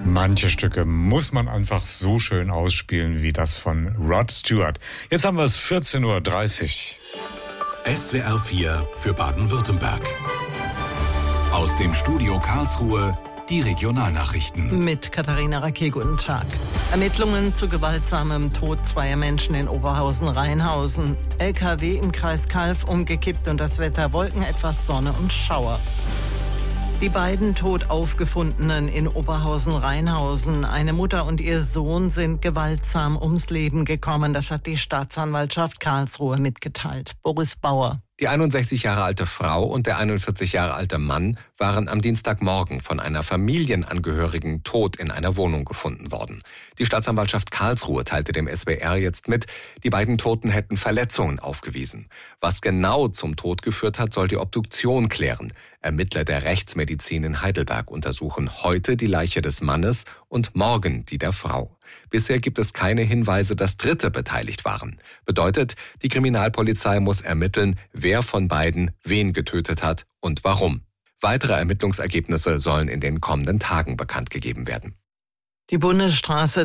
Manche Stücke muss man einfach so schön ausspielen wie das von Rod Stewart. Jetzt haben wir es 14.30 Uhr. SWR 4 für Baden-Württemberg. Aus dem Studio Karlsruhe die Regionalnachrichten. Mit Katharina Racke, guten Tag. Ermittlungen zu gewaltsamem Tod zweier Menschen in Oberhausen-Rheinhausen. LKW im Kreis Calw umgekippt und das Wetter Wolken, etwas Sonne und Schauer. Die beiden tot aufgefundenen in Oberhausen-Rheinhausen, eine Mutter und ihr Sohn, sind gewaltsam ums Leben gekommen. Das hat die Staatsanwaltschaft Karlsruhe mitgeteilt. Boris Bauer. Die 61 Jahre alte Frau und der 41 Jahre alte Mann waren am Dienstagmorgen von einer Familienangehörigen tot in einer Wohnung gefunden worden. Die Staatsanwaltschaft Karlsruhe teilte dem SWR jetzt mit, die beiden Toten hätten Verletzungen aufgewiesen. Was genau zum Tod geführt hat, soll die Obduktion klären. Ermittler der Rechtsmedizin in Heidelberg untersuchen heute die Leiche des Mannes und morgen die der Frau. Bisher gibt es keine Hinweise, dass Dritte beteiligt waren. Bedeutet, die Kriminalpolizei muss ermitteln, wer von beiden wen getötet hat und warum. Weitere Ermittlungsergebnisse sollen in den kommenden Tagen bekannt gegeben werden. Die Bundesstraße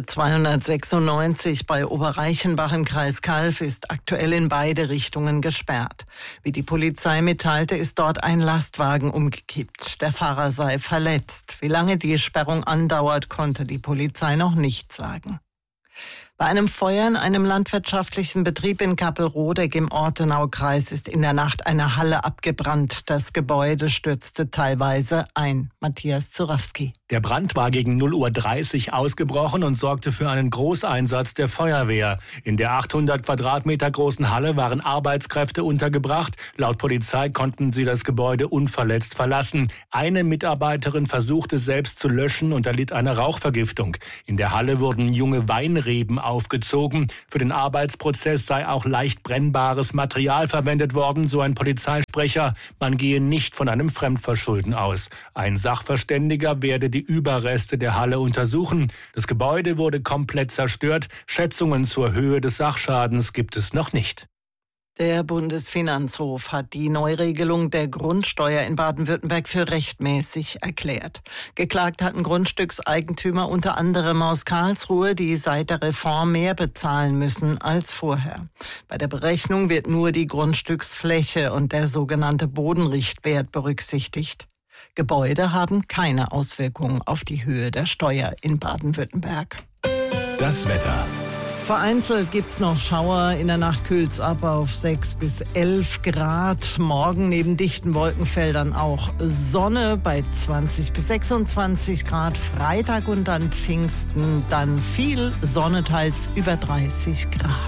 296 bei Oberreichenbach im Kreis Calw ist aktuell in beide Richtungen gesperrt. Wie die Polizei mitteilte, ist dort ein Lastwagen umgekippt. Der Fahrer sei verletzt. Wie lange die Sperrung andauert, konnte die Polizei noch nicht sagen. Bei einem Feuer in einem landwirtschaftlichen Betrieb in Kappelrodeck im Ortenaukreis ist in der Nacht eine Halle abgebrannt. Das Gebäude stürzte teilweise ein. Matthias Zurawski. Der Brand war gegen 0:30 Uhr ausgebrochen und sorgte für einen Großeinsatz der Feuerwehr. In der 800 Quadratmeter großen Halle waren Arbeitskräfte untergebracht. Laut Polizei konnten sie das Gebäude unverletzt verlassen. Eine Mitarbeiterin versuchte selbst zu löschen und erlitt eine Rauchvergiftung. In der Halle wurden junge Weinreben aufgezogen. Für den Arbeitsprozess sei auch leicht brennbares Material verwendet worden, so ein Polizeisprecher. Man gehe nicht von einem Fremdverschulden aus. Ein Sachverständiger werde die Überreste der Halle untersuchen. Das Gebäude wurde komplett zerstört. Schätzungen zur Höhe des Sachschadens gibt es noch nicht. Der Bundesfinanzhof hat die Neuregelung der Grundsteuer in Baden-Württemberg für rechtmäßig erklärt. Geklagt hatten Grundstückseigentümer unter anderem aus Karlsruhe, die seit der Reform mehr bezahlen müssen als vorher. Bei der Berechnung wird nur die Grundstücksfläche und der sogenannte Bodenrichtwert berücksichtigt. Gebäude haben keine Auswirkungen auf die Höhe der Steuer in Baden-Württemberg. Das Wetter. Vereinzelt gibt's noch Schauer, in der Nacht kühlt's ab auf 6 bis 11 Grad. Morgen neben dichten Wolkenfeldern auch Sonne bei 20 bis 26 Grad. Freitag und dann Pfingsten, dann viel Sonne, teils über 30 Grad.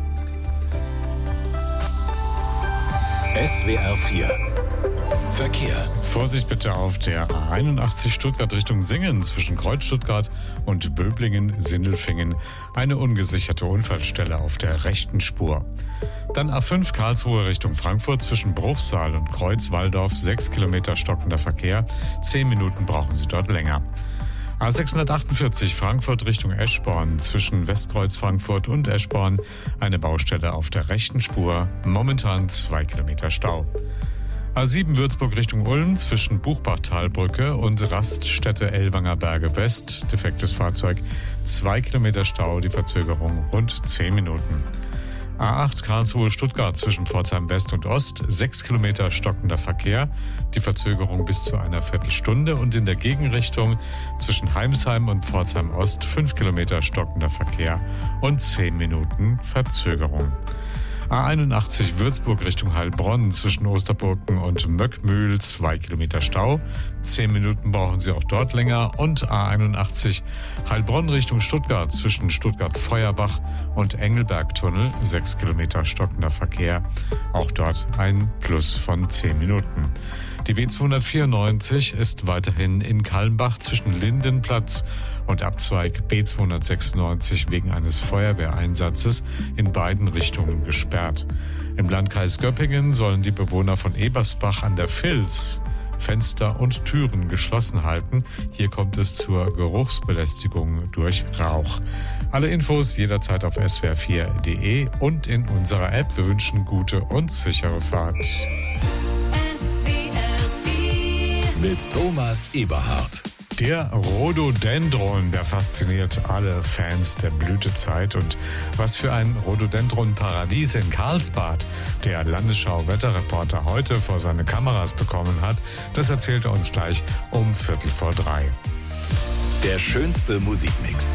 SWR 4 Verkehr. Vorsicht bitte auf der A81 Stuttgart Richtung Singen zwischen Kreuz Stuttgart und Böblingen-Sindelfingen. Eine ungesicherte Unfallstelle auf der rechten Spur. Dann A5 Karlsruhe Richtung Frankfurt zwischen Bruchsal und Kreuz-Walldorf. 6 Kilometer stockender Verkehr. 10 Minuten brauchen Sie dort länger. A648 Frankfurt Richtung Eschborn zwischen Westkreuz Frankfurt und Eschborn. Eine Baustelle auf der rechten Spur. Momentan 2 Kilometer Stau. A7 Würzburg Richtung Ulm zwischen Buchbachtalbrücke und Raststätte Ellwanger Berge West. Defektes Fahrzeug. 2 Kilometer Stau, die Verzögerung rund 10 Minuten. A8 Karlsruhe Stuttgart zwischen Pforzheim West und Ost. 6 Kilometer stockender Verkehr. Die Verzögerung bis zu einer Viertelstunde. Und in der Gegenrichtung zwischen Heimsheim und Pforzheim Ost 5 Kilometer stockender Verkehr und 10 Minuten Verzögerung. A81 Würzburg Richtung Heilbronn zwischen Osterburken und Möckmühl 2 Kilometer Stau. 10 Minuten brauchen Sie auch dort länger. Und A81 Heilbronn Richtung Stuttgart zwischen Stuttgart-Feuerbach und Engelbergtunnel 6 Kilometer stockender Verkehr. Auch dort ein Plus von 10 Minuten. Die B294 ist weiterhin in Kalmbach zwischen Lindenplatz und Abzweig B296 wegen eines Feuerwehreinsatzes in beiden Richtungen gesperrt. Im Landkreis Göppingen sollen die Bewohner von Ebersbach an der Vils Fenster und Türen geschlossen halten. Hier kommt es zur Geruchsbelästigung durch Rauch. Alle Infos jederzeit auf swr4.de und in unserer App. Wir wünschen gute und sichere Fahrt. Mit Thomas Eberhardt. Der Rhododendron, der fasziniert alle Fans der Blütezeit. Und was für ein Rhododendron-Paradies in Karlsbad der Landesschau-Wetterreporter heute vor seine Kameras bekommen hat, das erzählt er uns gleich um 2:45. Der schönste Musikmix.